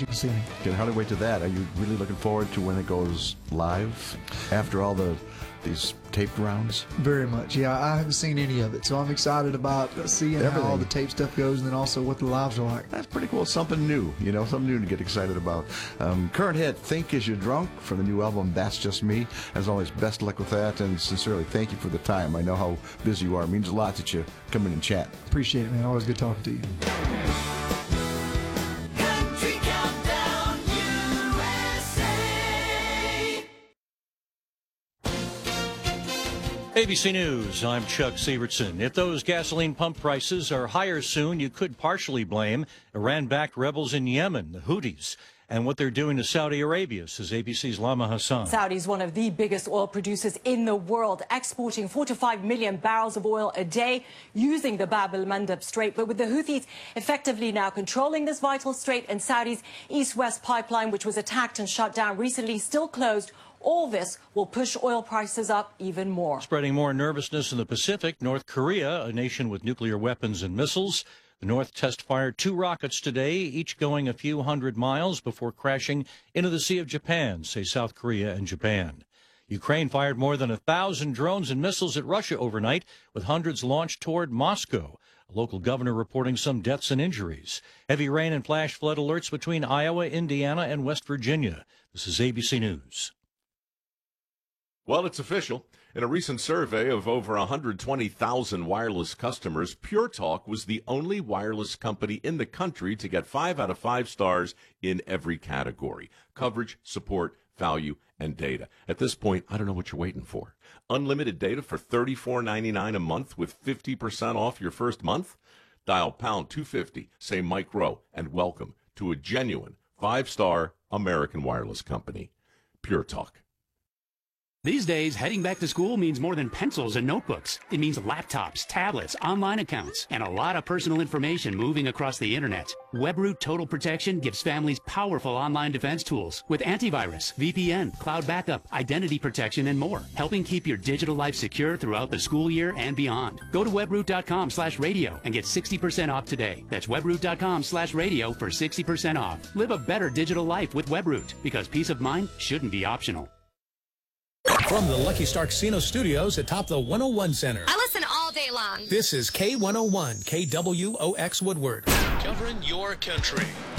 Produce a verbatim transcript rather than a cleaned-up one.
you can see me. Can hardly wait to that. Are you really looking forward to when it goes live after all the these taped rounds? Very much, yeah. I haven't seen any of it, so I'm excited about seeing Everything. how all the tape stuff goes and then also what the lives are like. That's pretty cool. Something new, you know, something new to get excited about. Um, current hit, Think Is You Drunk, from the new album, That's Just Me. As always, best luck with that, and sincerely, thank you for the time. I know how busy you are. It means a lot that you come in and chat. Appreciate it, man. Always good talking to you. A B C News, I'm Chuck Sievertson. If those gasoline pump prices are higher soon, you could partially blame Iran-backed rebels in Yemen, the Houthis, and what they're doing to Saudi Arabia, says A B C's Lama Hassan. Saudi is one of the biggest oil producers in the world, exporting four to five million barrels of oil a day using the Bab el-Mandeb Strait. But with the Houthis effectively now controlling this vital strait, and Saudi's east-west pipeline, which was attacked and shut down recently, still closed, all this will push oil prices up even more. Spreading more nervousness in the Pacific, North Korea, a nation with nuclear weapons and missiles. The North test-fired two rockets today, each going a few hundred miles before crashing into the Sea of Japan, say South Korea and Japan. Ukraine fired more than a thousand drones and missiles at Russia overnight, with hundreds launched toward Moscow. A local governor reporting some deaths and injuries. Heavy rain and flash flood alerts between Iowa, Indiana, and West Virginia. This is A B C News. Well, it's official. In a recent survey of over one hundred twenty thousand wireless customers, Pure Talk was the only wireless company in the country to get five out of five stars in every category: coverage, support, value, and data. At this point, I don't know what you're waiting for. Unlimited data for thirty-four ninety-nine a month with fifty percent off your first month? Dial pound two fifty, say Mike Rowe, and welcome to a genuine five-star American wireless company. Pure Talk. These days, heading back to school means more than pencils and notebooks. It means laptops, tablets, online accounts, and a lot of personal information moving across the internet. WebRoot Total Protection gives families powerful online defense tools with antivirus, V P N, cloud backup, identity protection, and more, helping keep your digital life secure throughout the school year and beyond. Go to webroot.com slash radio and get sixty percent off today. That's webroot.com slash radio for sixty percent off. Live a better digital life with WebRoot, because peace of mind shouldn't be optional. From the Lucky Star Casino Studios atop the one oh one Center. I listen all day long. This is K one oh one, K W O X Woodward. Covering your country.